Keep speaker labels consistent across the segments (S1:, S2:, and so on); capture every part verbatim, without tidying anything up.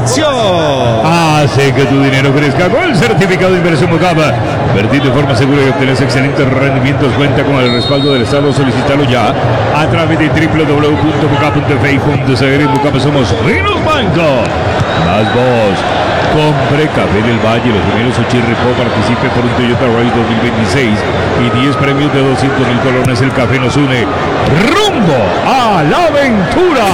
S1: selección.
S2: Hace que tu dinero crezca con el certificado de inversión Mocaba. Invertir de forma segura y obtener excelentes rendimientos. Cuenta con el respaldo del Estado. Solicítalo ya a través de w w w punto mocaba punto f i punto c r. En Mocaba somos Rinos Banco. Más vos. Compre Café del Valle, los primeros Ochirripó, participe por un Toyota Rail dos mil veintiséis y diez premios de doscientos mil colones. El café nos une rumbo a la aventura.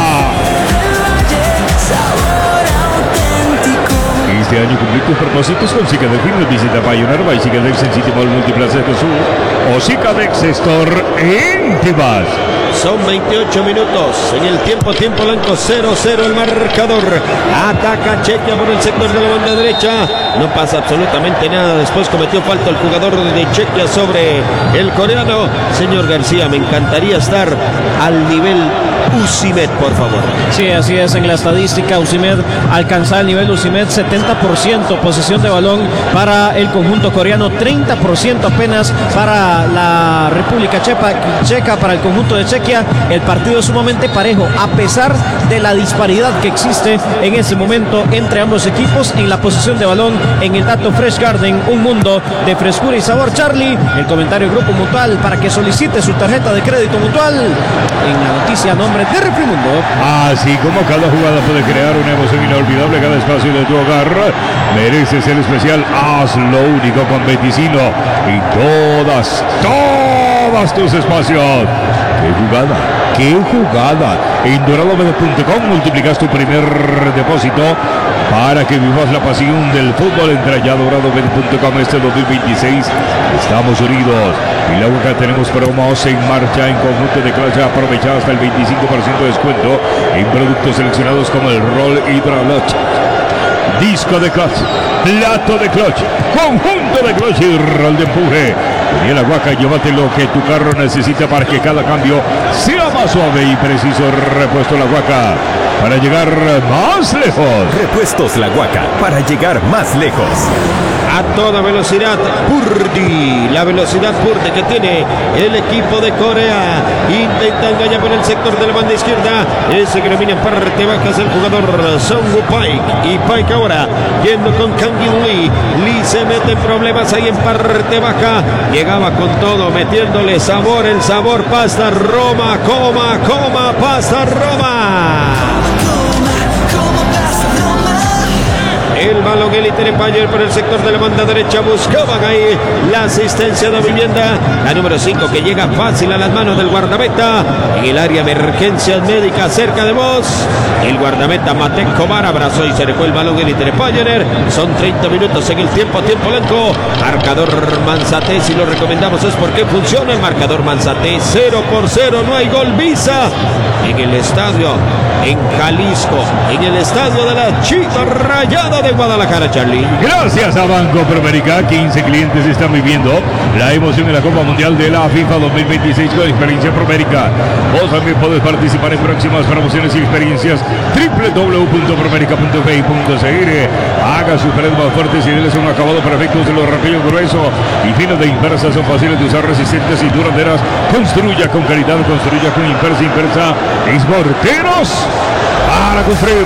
S2: Este año cumplir tus propósitos con Cicadex. Visita Payonarva y Cicadex en Sitio Mall Multiplaza de Jesús o Cicadex Store en Tibás.
S1: Son veintiocho minutos en el tiempo, tiempo blanco, cero cero el marcador. Ataca Chequia por el sector de la banda derecha. No pasa absolutamente nada. Después cometió falta el jugador de Chequia sobre el coreano. Señor García, me encantaría estar al nivel Usimed, por favor.
S3: Sí, así es. En la estadística, Usimed alcanza el nivel Usimed, setenta por ciento posesión de balón para el conjunto coreano, treinta por ciento apenas para la República Checa, para el conjunto de Chequia. El partido es sumamente parejo, a pesar de la disparidad que existe en ese momento entre ambos equipos en la posesión de balón. En el dato Fresh Garden, un mundo de frescura y sabor. Charlie, el comentario Grupo Mutual para que solicite su tarjeta de crédito Mutual. En la noticia, nombre de Refrimundo.
S2: Así como cada jugada puede crear una emoción inolvidable, cada espacio de tu hogar mereces el especial. Hazlo único con Beticino y todas, todas tus espacios. ¡Qué jugada! ¡Qué jugada! En doradomedio punto com multiplicas tu primer depósito para que vivas la pasión del fútbol. Entra ya a doradomedio punto com este dos mil veintiséis. Estamos unidos. Y la boca tenemos promos en marcha en conjunto de Clutch. Aprovecha hasta el veinticinco por ciento de descuento en productos seleccionados como el Roll Hydraulic, disco de Clutch, plato de Clutch, conjunto de Clutch y rol de empuje. Y la Guaca, llévate lo que tu carro necesita para que cada cambio sea más suave y preciso. Repuesto La Guaca para llegar más lejos.
S4: Repuestos La Guaca para llegar más lejos.
S1: A toda velocidad, Purdy, la velocidad Purdy que tiene el equipo de Corea. Intenta engañar por el sector de la banda izquierda. Ese que domina en parte baja es el jugador Song Pike. Y Pike ahora yendo con Kang Lee. Lee se mete en problemas ahí en parte baja. Llegaba con todo, metiéndole sabor, el sabor pasta Roma, coma, coma, pasta Roma. El balón élite de Payer por el sector de la banda derecha. Buscaban ahí la asistencia de vivienda. La número cinco que llega fácil a las manos del guardameta. En el área de emergencias médicas cerca de vos. El guardameta Matek Kovar abrazó y se dejó el balón élite de Payer. Son treinta minutos en el tiempo, tiempo blanco. Marcador Manzate, si lo recomendamos es porque funciona el marcador Manzate. cero por cero, no hay gol visa. En el estadio, en Jalisco, en el estadio de la Chivas Rayada de Guadalajara, Charlie.
S2: Gracias a Banco Promérica, quince clientes están viviendo la emoción en la Copa Mundial de la FIFA dos mil veintiséis con experiencia Promérica. Vos también podés participar en próximas promociones y experiencias. w w w punto promérica punto f i punto c r. Haga sus paredes más fuertes y denles un acabado perfecto de los rapillos gruesos y finos de Impersa. Son fáciles de usar, resistentes y duraderas. Construya con calidad, construya con Impersa. Impersa es morteros para construir.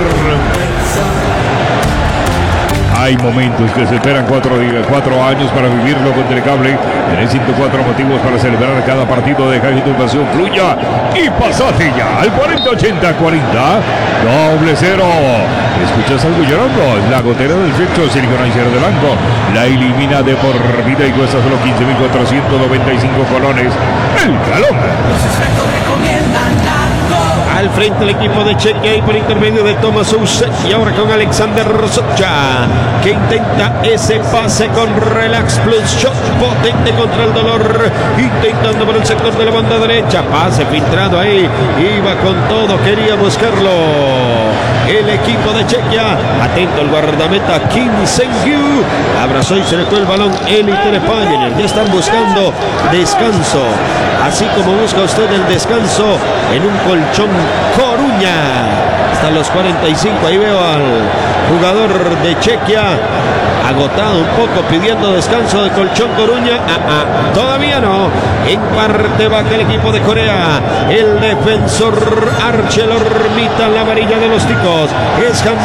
S2: Hay momentos que se esperan cuatro, días, cuatro años para vivirlo con Telecable. Tenés ciento cuatro motivos para celebrar cada partido. Deja que tu pasión fluya y pasate ya al cuarenta ochenta cuarenta doble cero. ¿Escuchas algo llorando? La gotera del sexo Siliconizer de Blanco la elimina de por vida y cuesta solo quince mil cuatrocientos noventa y cinco colones. El calor.
S5: Los expertos recomiendan
S1: al frente el equipo de Chequia y por intermedio de Thomas Usek y ahora con Alexander Socha que intenta ese pase con Relax Plus Shot potente contra el dolor, intentando por el sector de la banda derecha, pase filtrado ahí, iba con todo, quería buscarlo el equipo de Chequia. Atento el guardameta Kim Seng-gyu, abrazó y se le fue el balón élite de Pioneer. Ya están buscando descanso, así como busca usted el descanso en un colchón Coruña. Hasta los cuarenta y cinco, ahí veo al jugador de Chequia agotado un poco, pidiendo descanso de colchón Coruña. Ah, ah, todavía no. En parte baja el equipo de Corea. El defensor Archel Ormita, la amarilla de los ticos. Es